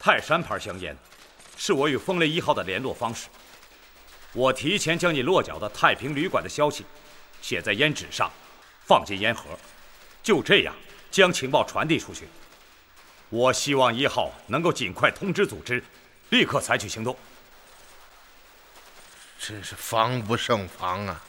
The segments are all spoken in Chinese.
泰山牌香烟是我与风雷1号的联络方式。我提前将你落脚的太平旅馆的消息写在烟纸上，放进烟盒，就这样将情报传递出去。我希望1号能够尽快通知组织，立刻采取行动。 真是防不胜防啊！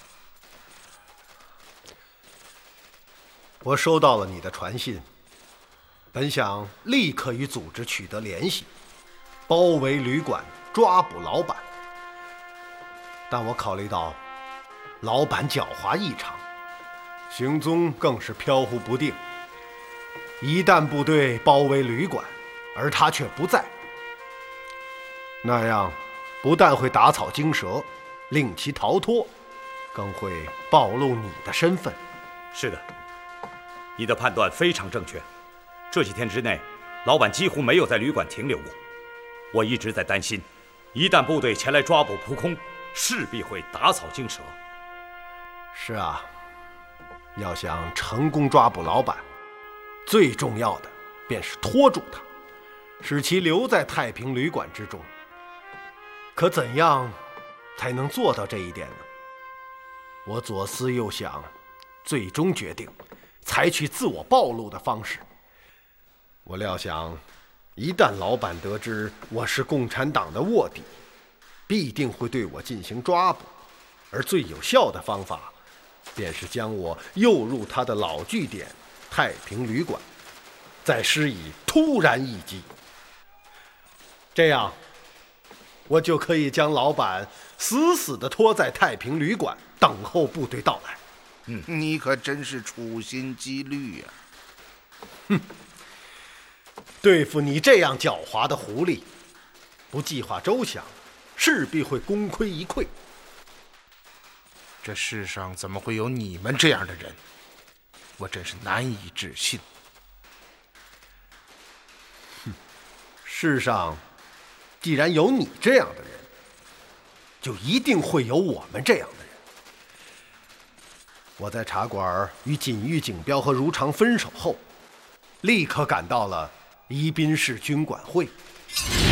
我收到了你的传信，本想立刻与组织取得联系，包围旅馆，抓捕老板。但我考虑到老板狡猾异常，行踪更是飘忽不定。一旦部队包围旅馆，而他却不在，那样不但会打草惊蛇，令其逃脱，更会暴露你的身份。 是的，你的判断非常正确。这几天之内，老板几乎没有在旅馆停留过。我一直在担心，一旦部队前来抓捕扑空，势必会打草惊蛇。 是啊，要想成功抓捕老板，最重要的便是拖住他，使其留在太平旅馆之中。可怎样才能做到这一点呢？我左思右想，最终决定采取自我暴露的方式。我料想，一旦老板得知我是共产党的卧底，必定会对我进行抓捕，而最有效的方法便是将我诱入他的老据点太平旅馆，再施以突然一击。这样我就可以将老板死死地拖在太平旅馆，等候部队到来。 你可真是处心积虑呀！ 对付你这样狡猾的狐狸，不计划周详，势必会功亏一篑。 这世上怎么会有你们这样的人？我真是难以置信。 世上既然有你这样的人，就一定会有我们这样的人。我在茶馆与锦玉、锦标和如常分手后，立刻赶到了宜宾市军管会。